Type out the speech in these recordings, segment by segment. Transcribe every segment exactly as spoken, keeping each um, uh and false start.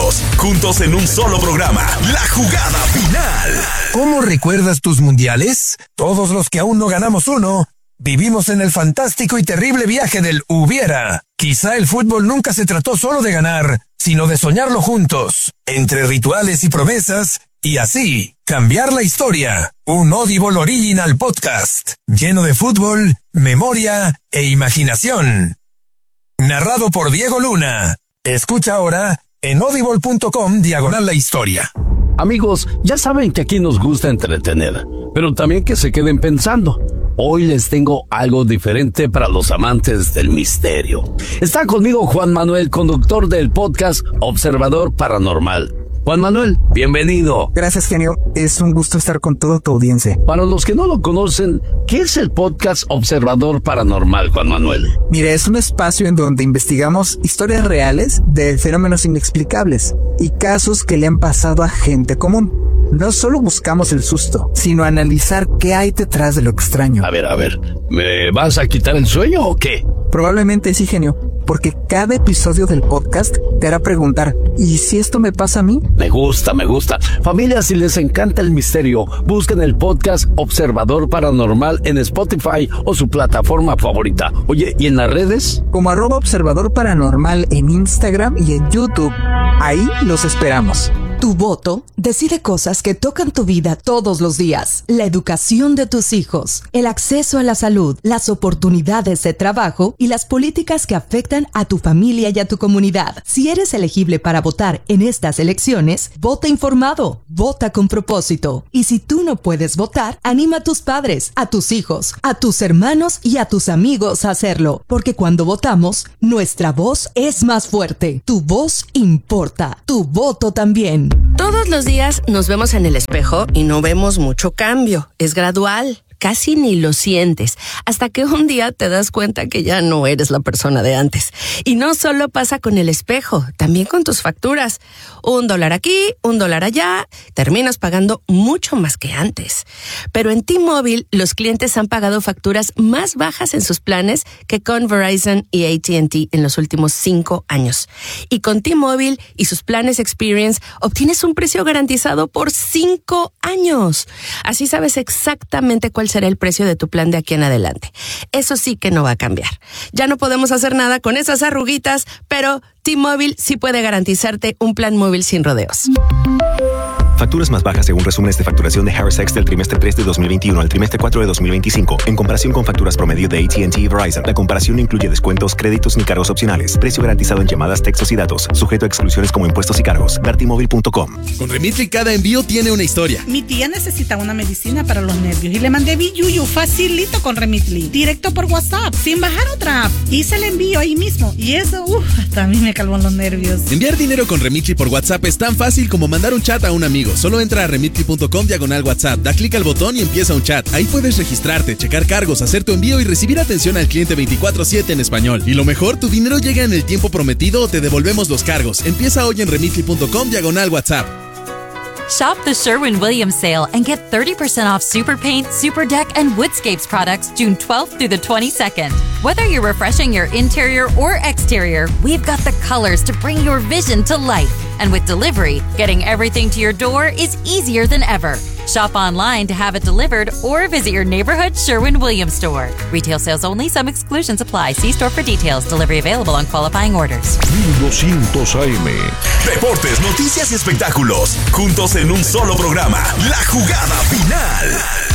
espectáculos, juntos en un solo programa, La Jugada Final. ¿Cómo recuerdas tus mundiales? Todos los que aún no ganamos uno, vivimos en el fantástico y terrible viaje del hubiera. Quizá el fútbol nunca se trató solo de ganar, sino de soñarlo juntos, entre rituales y promesas, y así, cambiar la historia. Un Audible Original Podcast, lleno de fútbol, memoria e imaginación. Narrado por Diego Luna. Escucha ahora en audible punto com diagonal la historia. Amigos, ya saben que aquí nos gusta entretener, pero también que se queden pensando. Hoy les tengo algo diferente para los amantes del misterio. Está conmigo Juan Manuel, conductor del podcast Observador Paranormal. Juan Manuel, bienvenido. Gracias, genio. Es un gusto estar con toda tu audiencia. Para los que no lo conocen, ¿qué es el podcast Observador Paranormal, Juan Manuel? Mire, es un espacio en donde investigamos historias reales de fenómenos inexplicables y casos que le han pasado a gente común. No solo buscamos el susto, sino analizar qué hay detrás de lo extraño. A ver, a ver, ¿me vas a quitar el sueño o qué? Probablemente sí, genio, porque cada episodio del podcast te hará preguntar, ¿y si esto me pasa a mí? Me gusta, me gusta. Familia, si les encanta el misterio, busquen el podcast Observador Paranormal en Spotify o su plataforma favorita. Oye, ¿y en las redes? Como arroba Observador Paranormal en Instagram y en YouTube. Ahí los esperamos. Tu voto decide cosas que tocan tu vida todos los días. La educación de tus hijos, el acceso a la salud, las oportunidades de trabajo y las políticas que afectan a tu familia y a tu comunidad. Si eres elegible para votar en estas elecciones, vota informado, vota con propósito. Y si tú no puedes votar, anima a tus padres, a tus hijos, a tus hermanos y a tus amigos a hacerlo. Porque cuando votamos, nuestra voz es más fuerte. Tu voz importa. Tu voto también. Todos los días nos vemos en el espejo y no vemos mucho cambio. Es gradual. Casi ni lo sientes, hasta que un día te das cuenta que ya no eres la persona de antes. Y no solo pasa con el espejo, también con tus facturas. Un dólar aquí, un dólar allá, terminas pagando mucho más que antes. Pero en T-Mobile, los clientes han pagado facturas más bajas en sus planes que con Verizon y A T and T en los últimos cinco años. Y con T-Mobile y sus planes Experience, obtienes un precio garantizado por cinco años. Así sabes exactamente cuál será el precio de tu plan de aquí en adelante. Eso sí que no va a cambiar. Ya no podemos hacer nada con esas arruguitas, pero T-Mobile sí puede garantizarte un plan móvil sin rodeos. Facturas más bajas según resúmenes de facturación de Harris X del trimestre tres de dos mil veintiuno al trimestre cuatro de dos mil veinticinco, en comparación con facturas promedio de A T and T y Verizon. La comparación no incluye descuentos, créditos ni cargos opcionales. Precio garantizado en llamadas, textos y datos. Sujeto a exclusiones como impuestos y cargos. ver ti móvil punto com. Con Remitly cada envío tiene una historia. Mi tía necesita una medicina para los nervios y le mandé Biyuyu facilito con Remitly. Directo por WhatsApp, sin bajar otra app. Hice el envío ahí mismo y eso, uff, hasta a mí me calmó los nervios. Enviar dinero con Remitly por WhatsApp es tan fácil como mandar un chat a un amigo. Solo entra a remitly punto com diagonal WhatsApp, da clic al botón y empieza un chat. Ahí puedes registrarte, checar cargos, hacer tu envío y recibir atención al cliente veinticuatro siete en español. Y lo mejor, tu dinero llega en el tiempo prometido o te devolvemos los cargos. Empieza hoy en remitly punto com diagonal WhatsApp. Shop the Sherwin-Williams sale and get thirty percent off Super Paint, Super Deck, and Woodscapes products June twelfth through the twenty-second. Whether you're refreshing your interior or exterior, we've got the colors to bring your vision to life. And with delivery, getting everything to your door is easier than ever. Shop online to have it delivered or visit your neighborhood Sherwin-Williams store. Retail sales only. Some exclusions apply. See store for details. Delivery available on qualifying orders. mil doscientos A M. Deportes, noticias y espectáculos. Juntos en un solo programa. La Jugada Final.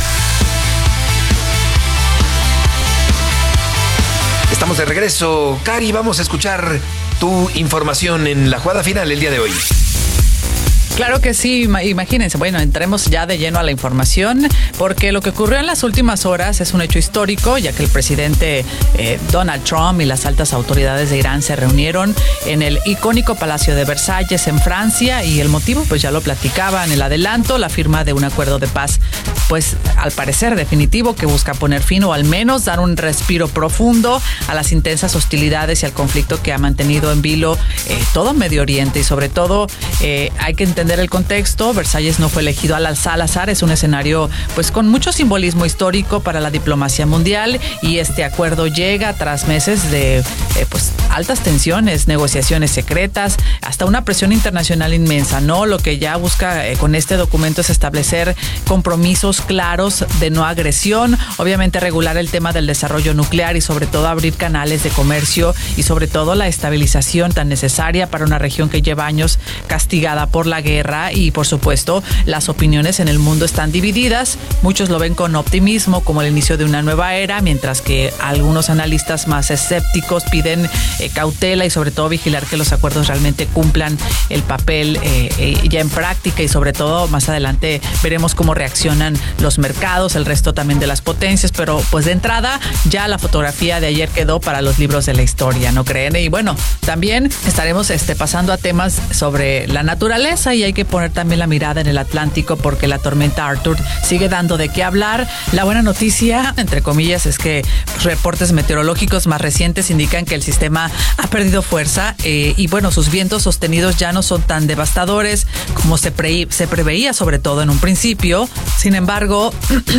Estamos de regreso. Cari, vamos a escuchar tu información en la Jugada Final el día de hoy. Claro que sí, imagínense. Bueno, entremos ya de lleno a la información, porque lo que ocurrió en las últimas horas es un hecho histórico, ya que el presidente eh, Donald Trump y las altas autoridades de Irán se reunieron en el icónico Palacio de Versalles en Francia, y el motivo, pues ya lo platicaba en el adelanto, la firma de un acuerdo de paz, pues al parecer definitivo, que busca poner fin o al menos dar un respiro profundo a las intensas hostilidades y al conflicto que ha mantenido en vilo eh, todo Medio Oriente, y sobre todo eh, hay que entender entender el contexto, Versalles no fue elegido al azar, es un escenario pues con mucho simbolismo histórico para la diplomacia mundial, y este acuerdo llega tras meses de eh, pues altas tensiones, negociaciones secretas, hasta una presión internacional inmensa, ¿no? Lo que ya busca eh, con este documento es establecer compromisos claros de no agresión, obviamente regular el tema del desarrollo nuclear y sobre todo abrir canales de comercio y sobre todo la estabilización tan necesaria para una región que lleva años castigada por la guerra. Y por supuesto las opiniones en el mundo están divididas, muchos lo ven con optimismo como el inicio de una nueva era, mientras que algunos analistas más escépticos piden eh, cautela y sobre todo vigilar que los acuerdos realmente cumplan el papel eh, eh, ya en práctica, y sobre todo más adelante veremos cómo reaccionan los mercados, el resto también de las potencias, pero pues de entrada ya la fotografía de ayer quedó para los libros de la historia, ¿no creen? Y bueno, también estaremos este, pasando a temas sobre la naturaleza, y hay que poner también la mirada en el Atlántico porque la tormenta Arthur sigue dando de qué hablar. La buena noticia, entre comillas, es que reportes meteorológicos más recientes indican que el sistema ha perdido fuerza eh, y bueno, sus vientos sostenidos ya no son tan devastadores como se, pre- se preveía, sobre todo en un principio. Sin embargo,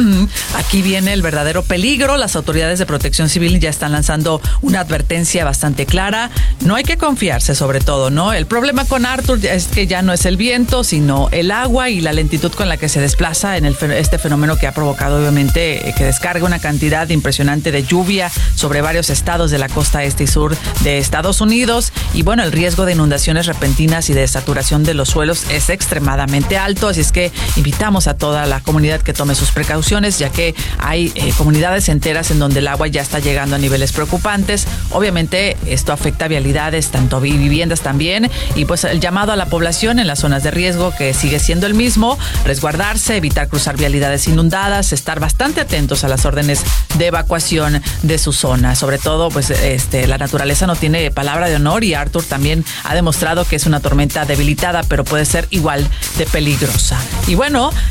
aquí viene el verdadero peligro. Las autoridades de protección civil ya están lanzando una advertencia bastante clara. No hay que confiarse, sobre todo, ¿no? El problema con Arthur es que ya no es el viento, sino el agua y la lentitud con la que se desplaza en el, este fenómeno que ha provocado, obviamente, que descarga una cantidad impresionante de lluvia sobre varios estados de la costa este y sur de Estados Unidos. Y bueno, el riesgo de inundaciones repentinas y de saturación de los suelos es extremadamente alto, así es que invitamos a toda la comunidad que tome sus precauciones, ya que hay eh, comunidades enteras en donde el agua ya está llegando a niveles preocupantes. Obviamente esto afecta vialidades, tanto viviendas también, y pues el llamado a la población en las zonas de riesgo que sigue siendo el mismo: resguardarse, evitar cruzar vialidades inundadas, estar bastante atentos a las órdenes de evacuación de su zona. Sobre todo, pues este, la naturaleza no tiene palabra de honor, y Arthur también ha demostrado que es una tormenta debilitada, pero puede ser igual de peligrosa. Y bueno,